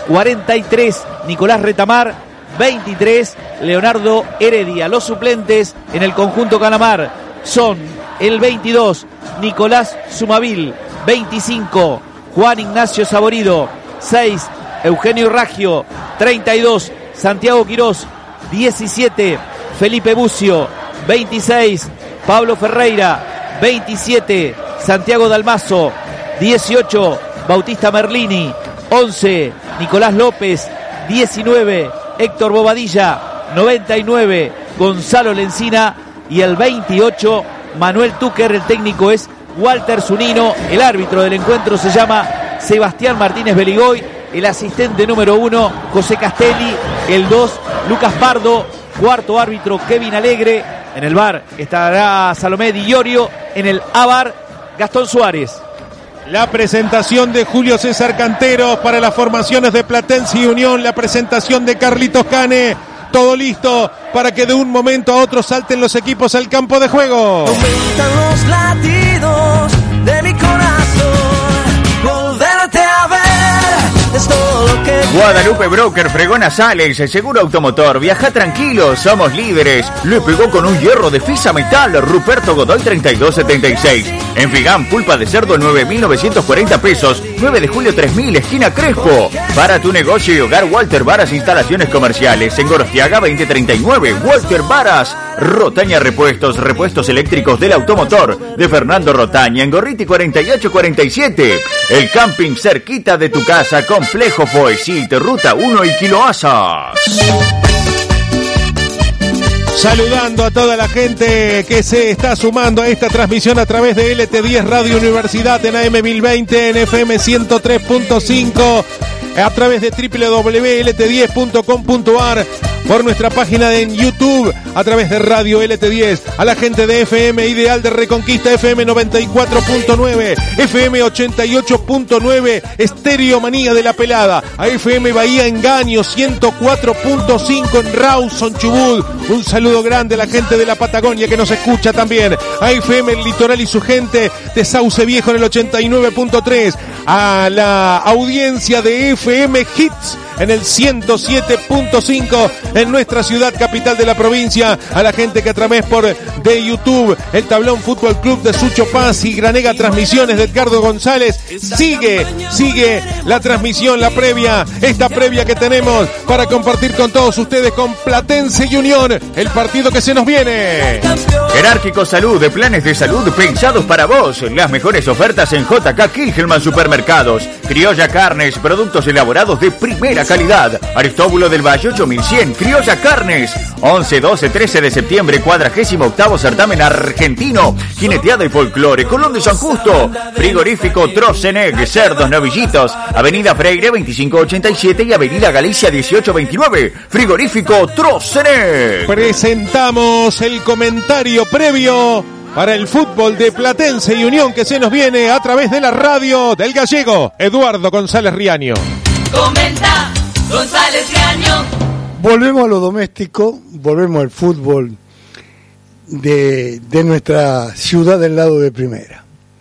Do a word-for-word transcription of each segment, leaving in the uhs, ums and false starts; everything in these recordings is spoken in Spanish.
cuarenta y tres, Nicolás Retamar, veintitrés, Leonardo Heredia. Los suplentes en el conjunto Calamar son el veintidós, Nicolás Sumavil, veinticinco, Juan Ignacio Saborido, seis, Eugenio Raggio, treinta y dos, Santiago Quirós, diecisiete, Felipe Bucio, veintiséis, Pablo Ferreira, veintisiete, Santiago Dalmazo, dieciocho, Bautista Merlini, once, Nicolás López, diecinueve, Héctor Bobadilla, noventa y nueve, Gonzalo Lencina y el veintiocho, Manuel Túquer. El técnico es Walter Zunino, el árbitro del encuentro se llama Sebastián Martínez Beligoy, el asistente número uno, José Castelli, el dos, Lucas Pardo, cuarto árbitro, Kevin Alegre, en el V A R estará Salomé Di Iorio, en el A V A R, Gastón Suárez. La presentación de Julio César Canteros para las formaciones de Platense y Unión, la presentación de Carlitos Cane, todo listo para que de un momento a otro salten los equipos al campo de juego. Aumentan los latidos de mi corazón, volverte a ver es todo lo que... Guadalupe Broker, Fregona Sales, Seguro Automotor, viaja tranquilo, somos líderes. Le pegó con un hierro de Fisa Metal, Ruperto Godoy treinta y dos setenta y seis. En Figán, pulpa de cerdo nueve mil novecientos cuarenta pesos, nueve de julio tres mil, esquina Crespo. Para tu negocio y hogar, Walter Varas Instalaciones Comerciales. En Gorostiaga veinte treinta y nueve, Walter Varas. Rotaña Repuestos, repuestos eléctricos del automotor, de Fernando Rotaña. En Gorriti cuarenta y ocho cuarenta y siete. El camping cerquita de tu casa, Complejo Foesit, Ruta uno y Kiloasas. Saludando a toda la gente que se está sumando a esta transmisión a través de L T diez Radio Universidad en A M mil veinte, en F M ciento tres punto cinco, a través de doble u doble u doble u punto l t diez punto com punto a r, por nuestra página en YouTube, a través de Radio L T diez, a la gente de F M Ideal de Reconquista, F M noventa y cuatro punto nueve, F M ochenta y ocho punto nueve, Estéreo Manía de la Pelada, a F M Bahía Engaño ciento cuatro punto cinco en Rawson, Chubut. Un saludo grande a la gente de la Patagonia que nos escucha también, a F M El Litoral y su gente de Sauce Viejo en el ochenta y nueve punto tres, a la audiencia de F M Hits en el ciento siete punto cinco en nuestra ciudad capital de la provincia, a la gente que a través por de YouTube, el Tablón Fútbol Club de Sucho Paz y Granega Transmisiones de Edgardo González, sigue, sigue la transmisión, la previa, esta previa que tenemos para compartir con todos ustedes con Platense y Unión, el partido que se nos viene. Jerárquico Salud, de planes de salud pensados para vos, las mejores ofertas en J K Kilgelman Supermercados, Criolla Carnes, productos elaborados de primera calidad, Aristóbulo del Valle ocho mil cien, Criolla Carnes, once, doce, trece de septiembre, cuadragésimo octavo certamen argentino, jineteada y folclore, Colón de San Justo, frigorífico Troceneg, cerdos novillitos, Avenida Freire veinticinco ochenta y siete y Avenida Galicia dieciocho veintinueve, frigorífico Troceneg. Presentamos el comentario previo para el fútbol de Platense y Unión que se nos viene a través de la radio del gallego Eduardo González Riaño. Comenta González Riaño. Volvemos a lo doméstico, volvemos al fútbol de, de nuestra ciudad del lado de primera.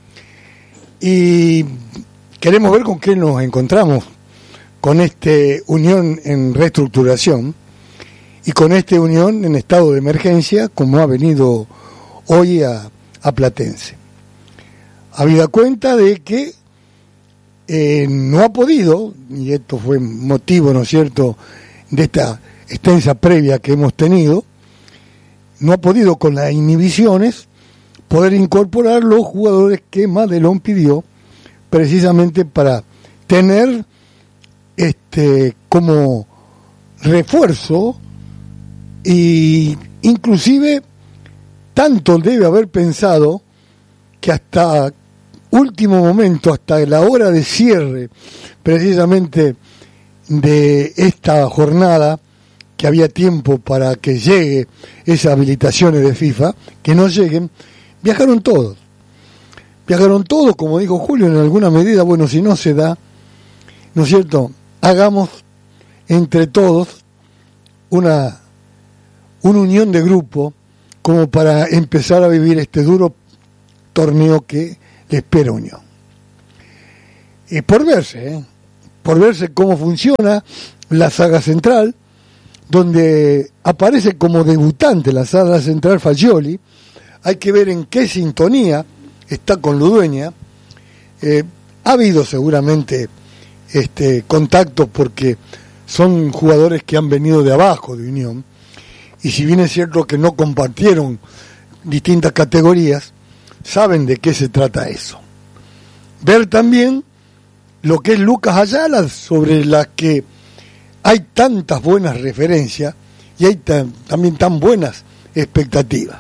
Y queremos ver con qué nos encontramos con este Unión en reestructuración y con este Unión en estado de emergencia, como ha venido hoy a, a Platense. Habida cuenta de que eh, no ha podido, y esto fue motivo, ¿no es cierto?, de esta extensa previa que hemos tenido, no ha podido con las inhibiciones poder incorporar los jugadores que Madelón pidió precisamente para tener este como refuerzo, y inclusive tanto debe haber pensado que hasta último momento, hasta la hora de cierre precisamente de esta jornada, que había tiempo para que llegue esas habilitaciones de FIFA, que no lleguen, viajaron todos. Viajaron todos, como dijo Julio, en alguna medida, bueno, si no se da, ¿no es cierto?, hagamos entre todos una, una unión de grupo como para empezar a vivir este duro torneo que le espera Unión. Y por verse, ¿eh? por verse cómo funciona la saga central, donde aparece como debutante la saga central Fagioli. Hay que ver en qué sintonía está con Ludueña. Eh, ha habido seguramente este, contactos porque son jugadores que han venido de abajo de Unión, y si bien es cierto que no compartieron distintas categorías, saben de qué se trata eso. Ver también lo que es Lucas Ayala, sobre la que hay tantas buenas referencias y hay tan, también tan buenas expectativas.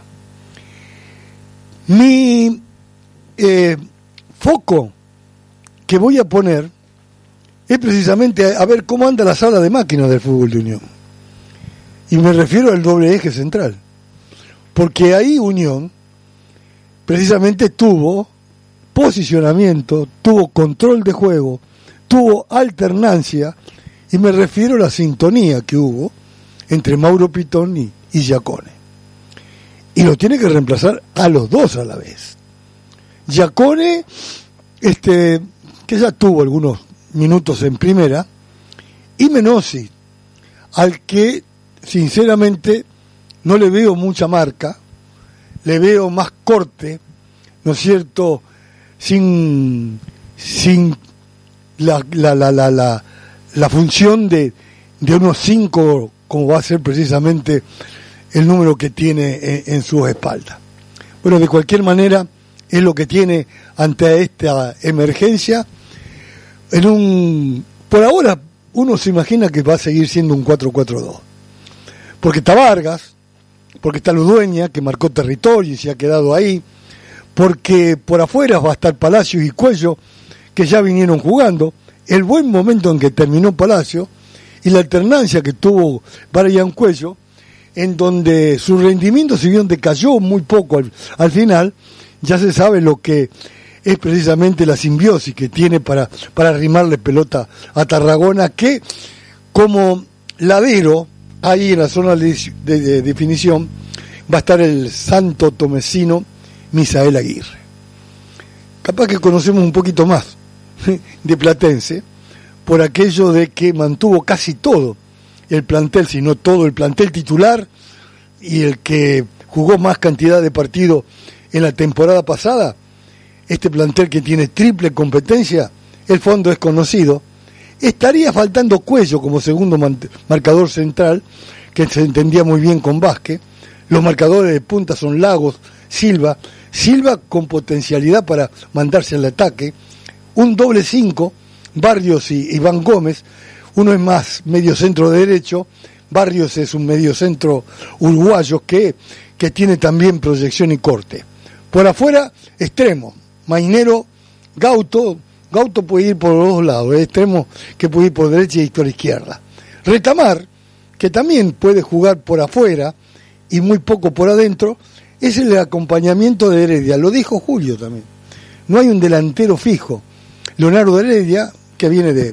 Mi eh, foco que voy a poner es precisamente a, a ver cómo anda la sala de máquinas del fútbol de Unión. Y me refiero al doble eje central. Porque ahí Unión precisamente tuvo posicionamiento, tuvo control de juego, tuvo alternancia, y me refiero a la sintonía que hubo entre Mauro Pitón y, y Giacone. Y lo tiene que reemplazar a los dos a la vez. Giacone, este, que ya tuvo algunos minutos en primera, y Menossi, al que sinceramente no le veo mucha marca, le veo más corte, ¿no es cierto?, sin sin la la la la la, la función de, de unos cinco, como va a ser precisamente el número que tiene en, en sus espaldas. Bueno, de cualquier manera es lo que tiene ante esta emergencia. En un por ahora uno se imagina que va a seguir siendo un cuatro cuatro dos, porque está Vargas, porque está Ludueña, que marcó territorio y se ha quedado ahí, porque por afuera va a estar Palacios y Cuello, que ya vinieron jugando, el buen momento en que terminó Palacio y la alternancia que tuvo Brian Cuello, en donde su rendimiento, si bien decayó muy poco al, al final, ya se sabe lo que es precisamente la simbiosis que tiene para, para arrimarle pelota a Tarragona, que como ladero, ahí en la zona de, de, de definición, va a estar el santo tomesino Misael Aguirre. Capaz que conocemos un poquito más de Platense, por aquello de que mantuvo casi todo el plantel, si no todo el plantel titular, y el que jugó más cantidad de partidos en la temporada pasada. Este plantel que tiene triple competencia, el fondo es conocido. Estaría faltando Cuello como segundo marcador central, que se entendía muy bien con Vázquez. Los marcadores de punta son Lagos, Silva, Silva con potencialidad para mandarse al ataque, un doble cinco, Barrios y Iván Gómez. Uno es más medio centro derecho, Barrios es un medio centro uruguayo que, que tiene también proyección y corte. Por afuera, extremo, Mainero, Gauto. Gauto puede ir por los dos lados, el extremo que puede ir por derecha y por izquierda. Retamar, que también puede jugar por afuera y muy poco por adentro, es el acompañamiento de Heredia. Lo dijo Julio también. No hay un delantero fijo. Leonardo Heredia, que viene de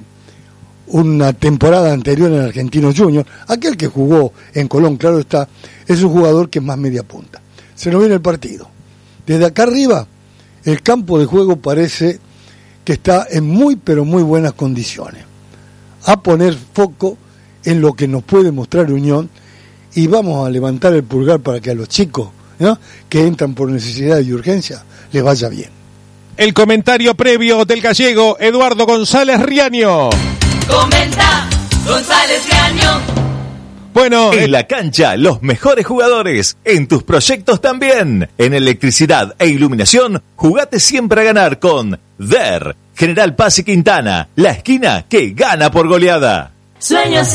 una temporada anterior en Argentinos Juniors, aquel que jugó en Colón, claro está, es un jugador que es más media punta. Se nos viene el partido. Desde acá arriba, el campo de juego parece que está en muy pero muy buenas condiciones. A poner foco en lo que nos puede mostrar Unión, y vamos a levantar el pulgar para que a los chicos, ¿no?, que entran por necesidad y urgencia, les vaya bien. El comentario previo del gallego Eduardo González Riaño. Comenta González Riaño. Bueno, En el... la cancha, los mejores jugadores. En tus proyectos también. En electricidad e iluminación, jugate siempre a ganar con D E R. General Paz y Quintana, la esquina que gana por goleada. Sueños